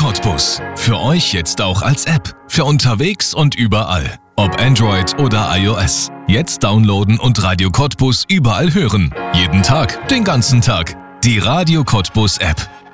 Cottbus. Für euch jetzt auch als App. Für unterwegs und überall. Ob Android oder iOS. Jetzt downloaden und Radio Cottbus überall hören. Jeden Tag, den ganzen Tag. Die Radio Cottbus App.